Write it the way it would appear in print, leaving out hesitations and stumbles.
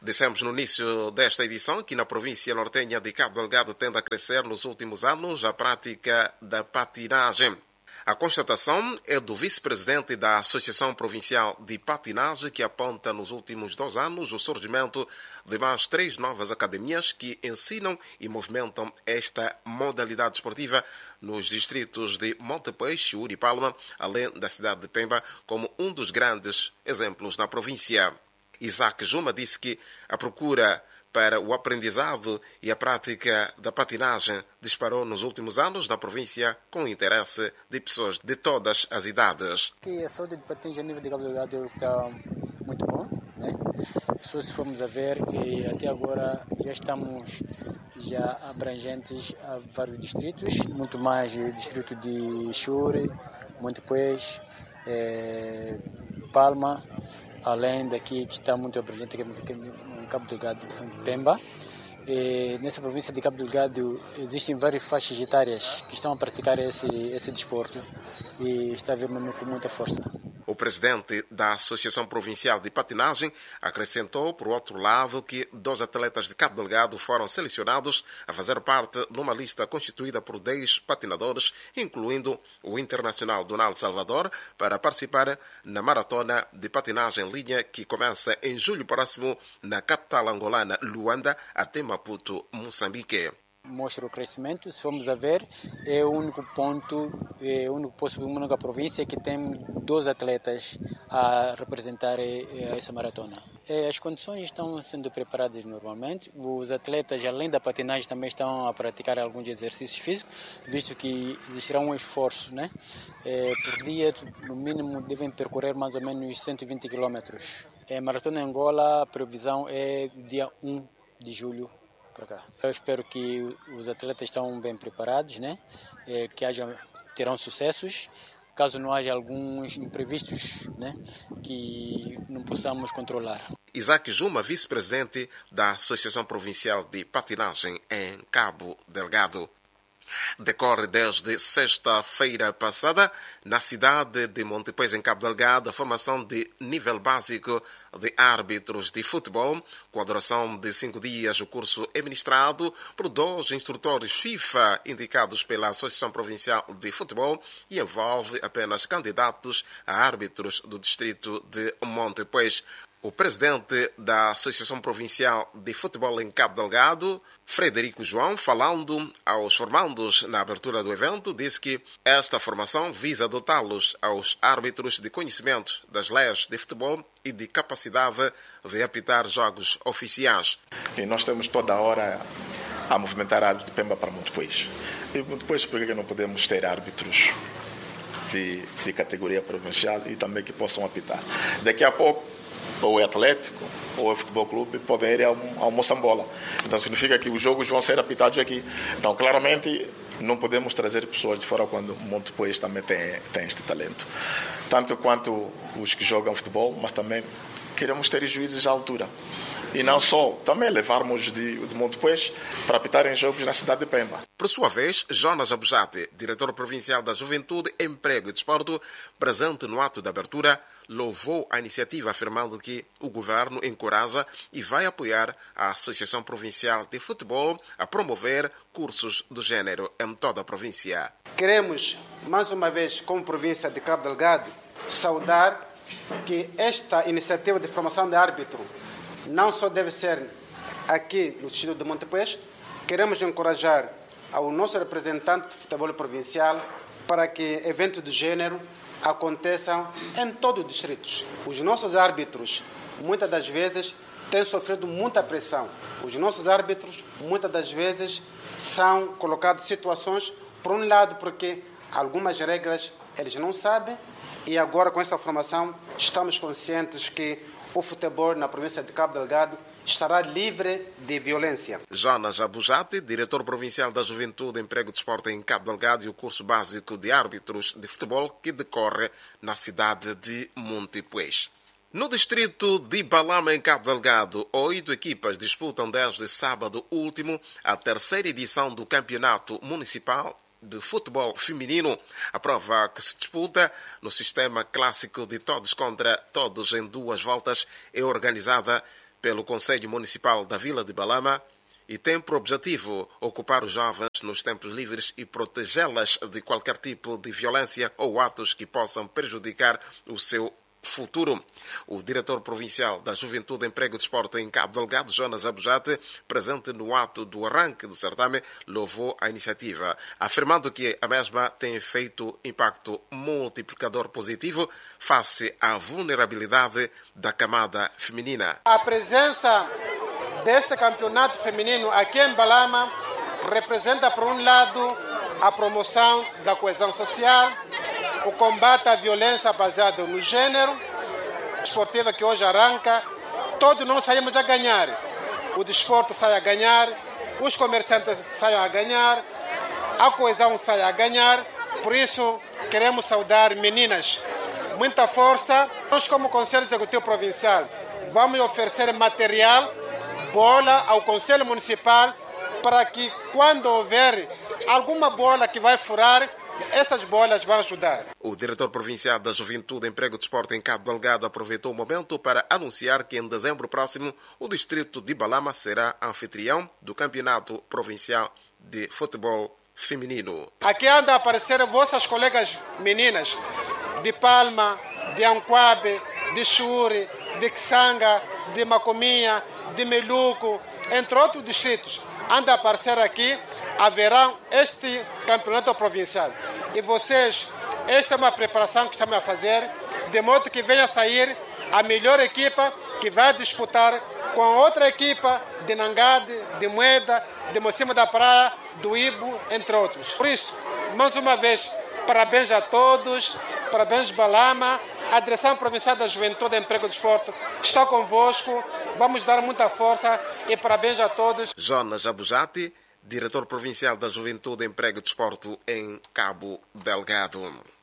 Dissemos no início desta edição que na província nortenha de Cabo Delgado tende a crescer nos últimos anos a prática da patinagem. A constatação é do vice-presidente da Associação Provincial de Patinagem, que aponta nos últimos 2 anos o surgimento de mais 3 novas academias que ensinam e movimentam esta modalidade esportiva nos distritos de Montepeixe, Uri e Palma, além da cidade de Pemba, como um dos grandes exemplos na província. Isaac Juma disse que a procura para o aprendizado e a prática da patinagem disparou nos últimos anos na província com o interesse de pessoas de todas as idades. A saúde de patinagem a nível de Cabo Delgado está muito bom, né? Se formos a ver, e até agora já estamos abrangentes a vários distritos, muito mais o distrito de Chure, Montepeixe, Palma, além daqui que está muito abrangente em Cabo Delgado, em Pemba. E nessa província de Cabo Delgado existem várias faixas etárias que estão a praticar esse desporto e está a vir com muita força. O presidente da Associação Provincial de Patinagem acrescentou, por outro lado, que 2 atletas de Cabo Delgado foram selecionados a fazer parte numa lista constituída por 10 patinadores, incluindo o internacional Donald Salvador, para participar na maratona de patinagem em linha que começa em julho próximo na capital angolana, Luanda, até Maputo, Moçambique. Mostra o crescimento. Se formos a ver, é o único ponto, a única província que tem 2 atletas a representar essa maratona. As condições estão sendo preparadas normalmente. Os atletas, além da patinagem, também estão a praticar alguns exercícios físicos, visto que existirá um esforço, né? Por dia, no mínimo, devem percorrer mais ou menos 120 quilômetros. A maratona em Angola, a previsão é dia 1 de julho. Eu espero que os atletas estão bem preparados, né? Que terão sucessos, caso não haja alguns imprevistos, né? Que não possamos controlar. Isaac Juma, vice-presidente da Associação Provincial de Patinagem em Cabo Delgado. Decorre desde sexta-feira passada, na cidade de Montepeixe, em Cabo Delgado, a formação de nível básico de árbitros de futebol. Com a duração de 5 dias, o curso é ministrado por 2 instrutores FIFA indicados pela Associação Provincial de Futebol e envolve apenas candidatos a árbitros do distrito de Montepeixe. O presidente da Associação Provincial de Futebol em Cabo Delgado, Frederico João, falando aos formandos na abertura do evento, disse que esta formação visa dotá-los aos árbitros de conhecimento das leis de futebol e de capacidade de apitar jogos oficiais. E nós temos toda a hora a movimentar árbitros de Pemba para Montepeixe. E Montepeixe, por que não podemos ter árbitros de categoria provincial e também que possam apitar? Daqui a pouco, ou é Atlético, ou é Futebol Clube, podem ir ao Moçambola. Então significa que os jogos vão ser apitados aqui. Então, claramente, não podemos trazer pessoas de fora quando Montepeixe também tem este talento. Tanto quanto os que jogam futebol, mas também queremos ter juízes à altura. E não só, também levarmos de Montepeixe para apitarem jogos na cidade de Pemba. Por sua vez, Jonas Abujate, diretor provincial da Juventude, Emprego e Desporto, presente no ato de abertura, louvou a iniciativa, afirmando que o governo encoraja e vai apoiar a Associação Provincial de Futebol a promover cursos do gênero em toda a província. Queremos, mais uma vez, como província de Cabo Delgado, saudar que esta iniciativa de formação de árbitro não só deve ser aqui no distrito de Montepeixe. Queremos encorajar ao nosso representante de futebol provincial para que eventos do gênero aconteçam em todos os distritos. Os nossos árbitros, muitas das vezes, têm sofrido muita pressão. Os nossos árbitros, muitas das vezes, são colocados em situações, por um lado, porque algumas regras eles não sabem, e agora, com esta formação, estamos conscientes que o futebol na província de Cabo Delgado estará livre de violência. Jonas Abujate, diretor provincial da Juventude, Emprego e Desporto em Cabo Delgado, e o curso básico de árbitros de futebol que decorre na cidade de Montepeixe. No distrito de Balama, em Cabo Delgado, 8 equipas disputam desde sábado último a 3ª edição do Campeonato Municipal de Futebol Feminino. A prova, que se disputa no sistema clássico de todos contra todos em 2 voltas, é organizada pelo Conselho Municipal da Vila de Balama e tem por objetivo ocupar os jovens nos tempos livres e protegê-las de qualquer tipo de violência ou atos que possam prejudicar o seu futuro. O diretor provincial da Juventude, Emprego e Desporto em Cabo Delgado, Jonas Abujate, presente no ato do arranque do certame, louvou a iniciativa, afirmando que a mesma tem feito impacto multiplicador positivo face à vulnerabilidade da camada feminina. A presença deste campeonato feminino aqui em Balama representa, por um lado, a promoção da coesão social, o combate à violência baseada no gênero, esportiva que hoje arranca. Todos nós saímos a ganhar. O desporto sai a ganhar, os comerciantes saem a ganhar, a coesão sai a ganhar. Por isso, queremos saudar meninas. Muita força. Nós, como Conselho Executivo Provincial, vamos oferecer material, bola ao Conselho Municipal, para que quando houver alguma bola que vai furar, essas bolas vão ajudar. O diretor provincial da Juventude, Emprego e Desporto em Cabo Delgado aproveitou o momento para anunciar que em dezembro próximo o distrito de Balama será anfitrião do Campeonato Provincial de Futebol Feminino. Aqui andam a aparecer vossas colegas meninas de Palma, de Anquabe, de Xuri, de Xanga, de Macominha, de Meluco, entre outros distritos. Anda a aparecer aqui, haverá este campeonato provincial. E vocês, esta é uma preparação que estamos a fazer, de modo que venha a sair a melhor equipa que vai disputar com a outra equipa de Nangade, de Moeda, de Mocima da Praia, do Ibo, entre outros. Por isso, mais uma vez, parabéns a todos, parabéns Balama, a Direção Provincial da Juventude, Emprego e Desporto está convosco, vamos dar muita força e parabéns a todos. Jonas Abujate, diretor provincial da Juventude, Emprego e Desporto em Cabo Delgado.